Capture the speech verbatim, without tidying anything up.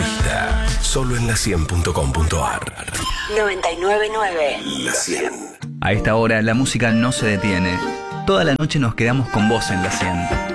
entrevista. Solo en la cien punto com punto a r. noventa y nueve punto nueve. La cien. A esta hora la música no se detiene. Toda la noche nos quedamos con vos en la cien.